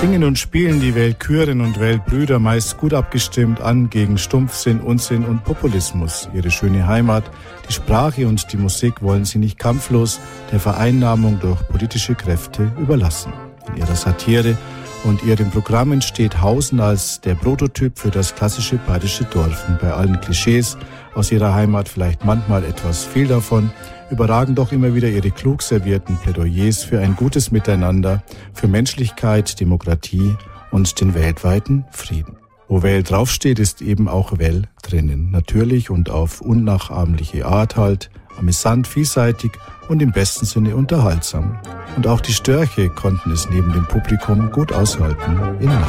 Singen und spielen die Weltchörin und Weltbrüder meist gut abgestimmt an gegen Stumpfsinn, Unsinn und Populismus. Ihre schöne Heimat, die Sprache und die Musik wollen sie nicht kampflos der Vereinnahmung durch politische Kräfte überlassen. In ihrer Satire und ihren Programmen steht Hausen als der Prototyp für das klassische bayerische Dorf. Und bei allen Klischees aus ihrer Heimat, vielleicht manchmal etwas viel davon, überragen doch immer wieder ihre klug servierten Plädoyers für ein gutes Miteinander, für Menschlichkeit, Demokratie und den weltweiten Frieden. Wo Well draufsteht, ist eben auch Well drinnen. Natürlich und auf unnachahmliche Art halt, amüsant, vielseitig und im besten Sinne unterhaltsam. Und auch die Störche konnten es neben dem Publikum gut aushalten in Nacht.